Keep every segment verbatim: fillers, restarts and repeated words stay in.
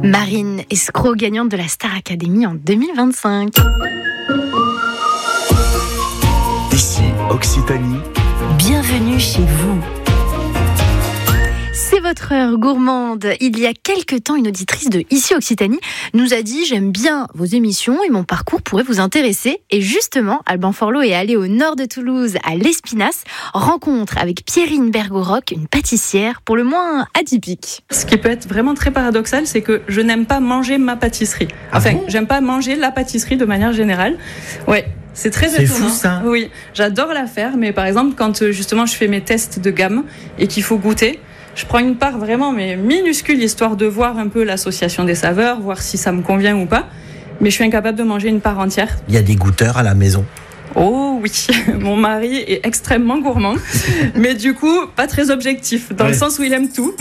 Marine Escroc, gagnante de la Star Academy en deux mille vingt-cinq. Ici, Occitanie. Bienvenue chez vous. C'est votre heure gourmande. Il y a quelque temps, une auditrice de Ici Occitanie nous a dit « J'aime bien vos émissions et mon parcours pourrait vous intéresser ». Et justement, Alban Forlot est allé au nord de Toulouse, à l'Espinasse, rencontre avec Pierrine Bergoroc, une pâtissière pour le moins atypique. Ce qui peut être vraiment très paradoxal, c'est que je n'aime pas manger ma pâtisserie. Enfin, ah bon j'aime pas manger la pâtisserie de manière générale. Ouais. C'est très C'est étonnant. fou ça. Oui, j'adore la faire, mais par exemple, quand justement je fais mes tests de gamme et qu'il faut goûter, je prends une part vraiment mais minuscule, histoire de voir un peu l'association des saveurs, voir si ça me convient ou pas. Mais je suis incapable de manger une part entière. Il y a des goûteurs à la maison. Oh oui, mon mari est extrêmement gourmand, mais du coup, pas très objectif, dans ouais. le sens où il aime tout.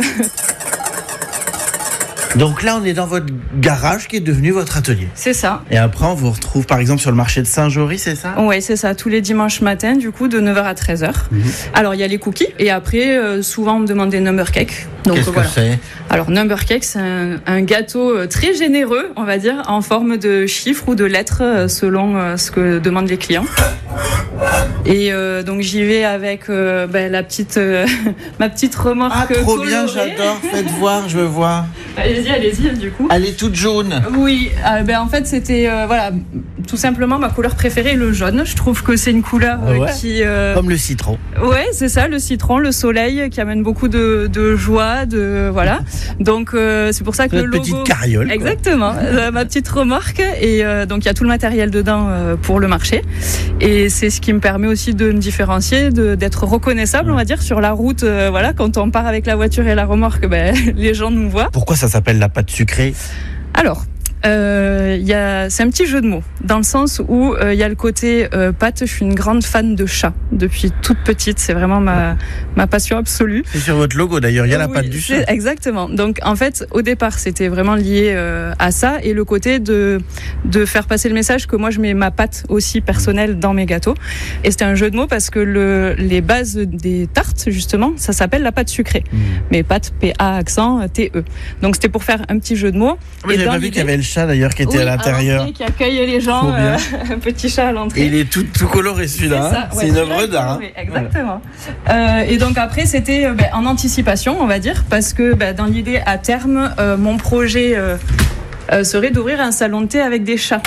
Donc là, on est dans votre garage qui est devenu votre atelier. C'est ça. Et après, on vous retrouve par exemple sur le marché de Saint-Jory, c'est ça ? Oui, c'est ça, tous les dimanches matins, du coup, de neuf heures à treize heures. Mmh. Alors, il y a les cookies, et après, euh, souvent, on me demande des number cakes. Donc, Qu'est-ce voilà. que c'est ? Alors, number cake, c'est un, un gâteau très généreux, on va dire, en forme de chiffres ou de lettres, selon euh, ce que demandent les clients. Et euh, donc, j'y vais avec euh, ben, la petite, euh, ma petite remorque Ah, trop colorée. bien, j'adore. Faites voir, je veux voir. Allez-y, allez-y, du coup. Elle est toute jaune. Oui, euh, ben en fait c'était euh, voilà, tout simplement ma couleur préférée, le jaune. Je trouve que c'est une couleur ah ouais. euh, qui euh... comme le citron. Ouais, c'est ça, le citron, le soleil, qui amène beaucoup de, de joie, de voilà. Donc euh, c'est pour ça que Notre le logo. Petite carriole. Exactement, euh, ma petite remorque. Et euh, donc il y a tout le matériel dedans euh, pour le marché. Et c'est ce qui me permet aussi de me différencier, de, d'être reconnaissable, on va dire, sur la route. Euh, voilà, quand on part avec la voiture et la remorque, ben les gens nous voient. Pourquoi ça s'appelle la pâte sucrée ? Alors, euh, y a, c'est un petit jeu de mots, dans le sens où il euh, y a le côté euh, pâte. Je suis une grande fan de chat depuis toute petite, c'est vraiment ma, ma passion absolue. C'est sur votre logo d'ailleurs, il y a la oui, pâte du chat. Exactement. Donc en fait, au départ, c'était vraiment lié euh, à ça, et le côté de, de faire passer le message que moi je mets ma pâte aussi personnelle dans mes gâteaux. Et c'était un jeu de mots parce que le, les bases des tartes, justement, ça s'appelle la pâte sucrée. Mmh. Mais pâte, P A accent T E. Donc c'était pour faire un petit jeu de mots. Oui, j'avais pas vu qu'il y avait le chat d'ailleurs qui était oui, à l'intérieur. Qui accueille les gens, euh, un petit chat à l'entrée. Et il est tout, tout coloré celui-là. C'est, ça, hein. ouais, c'est une œuvre d'art. Oui, exactement. Voilà. Euh, et donc après, c'était euh, ben, en anticipation, on va dire, parce que ben, dans l'idée à terme, euh, mon projet euh, euh, serait d'ouvrir un salon de thé avec des chats.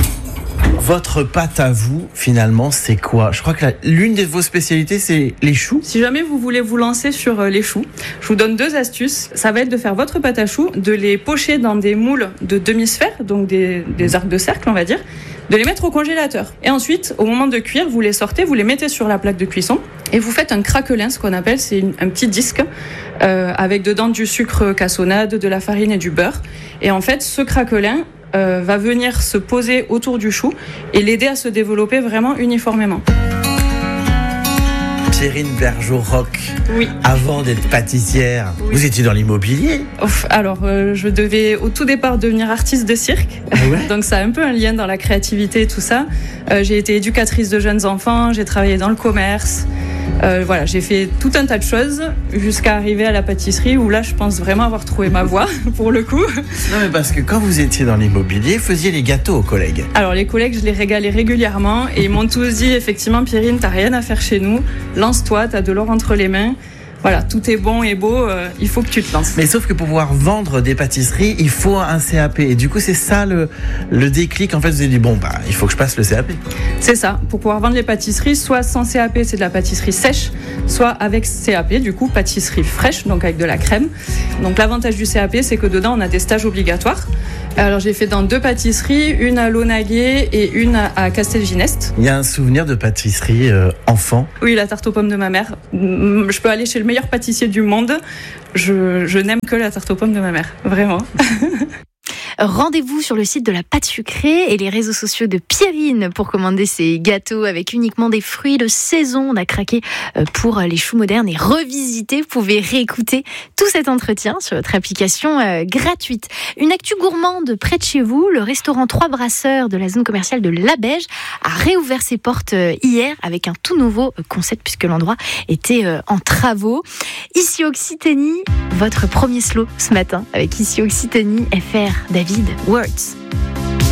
Votre pâte à vous, finalement, c'est quoi ? Je crois que la, l'une de vos spécialités, c'est les choux. Si jamais vous voulez vous lancer sur les choux, je vous donne deux astuces. Ça va être de faire votre pâte à choux, de les pocher dans des moules de demi-sphère, donc des, des arcs de cercle, on va dire, de les mettre au congélateur. Et ensuite, au moment de cuire, vous les sortez, vous les mettez sur la plaque de cuisson et vous faites un craquelin, ce qu'on appelle, c'est une, un petit disque euh, avec dedans du sucre cassonade, de la farine et du beurre. Et en fait, ce craquelin Euh, va venir se poser autour du chou et l'aider à se développer vraiment uniformément. Pierrine Bergoroc, oui. Avant d'être pâtissière, oui. Vous étiez dans l'immobilier ? Ouf, alors, euh, je devais au tout départ devenir artiste de cirque, ah ouais. Donc ça a un peu un lien dans la créativité et tout ça. Euh, j'ai été éducatrice de jeunes enfants, j'ai travaillé dans le commerce. Euh, voilà, j'ai fait tout un tas de choses jusqu'à arriver à la pâtisserie où là, je pense vraiment avoir trouvé ma voie pour le coup. Non, mais parce que quand vous étiez dans l'immobilier, vous faisiez les gâteaux aux collègues. Alors, les collègues, je les régalais régulièrement et ils m'ont tous dit, effectivement, Pierrine, t'as rien à faire chez nous, lance-toi, t'as de l'or entre les mains. Voilà, tout est bon et beau, euh, il faut que tu te lances. Mais sauf que pour pouvoir vendre des pâtisseries, il faut un C A P. Et du coup, c'est ça le, le déclic. En fait, vous avez dit, bon, bah, il faut que je passe le C A P. C'est ça. Pour pouvoir vendre les pâtisseries, soit sans C A P, c'est de la pâtisserie sèche, soit avec C A P, du coup, pâtisserie fraîche, donc avec de la crème. Donc, l'avantage du C A P, c'est que dedans, on a des stages obligatoires. Alors, j'ai fait dans deux pâtisseries, une à Launaguet et une à Castelginest. Il y a un souvenir de pâtisserie euh, enfant ? Oui, la tarte aux pommes de ma mère. Je peux aller chez le meilleur pâtissier du monde. Je, je n'aime que la tarte aux pommes de ma mère, vraiment. Rendez-vous sur le site de la pâte sucrée et les réseaux sociaux de Pierrine pour commander ces gâteaux avec uniquement des fruits de saison. On a craqué pour les choux modernes et revisité. Vous pouvez réécouter tout cet entretien sur votre application euh, gratuite. Une actu gourmande près de chez vous, le restaurant Trois Brasseurs de la zone commerciale de Labège a réouvert ses portes hier avec un tout nouveau concept puisque l'endroit était euh, en travaux. Ici Occitanie, votre premier slow ce matin avec Ici Occitanie F R David. David Wertz.